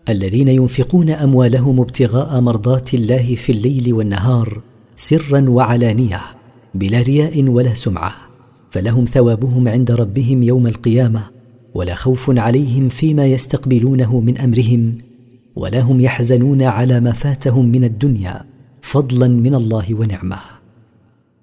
الذين ينفقون أموالهم ابتغاء مرضات الله في الليل والنهار سرا وعلانية بلا رياء ولا سمعة، فلهم ثوابهم عند ربهم يوم القيامة، ولا خوف عليهم فيما يستقبلونه من أمرهم، ولا هم يحزنون على ما فاتهم من الدنيا، فضلا من الله ونعمه.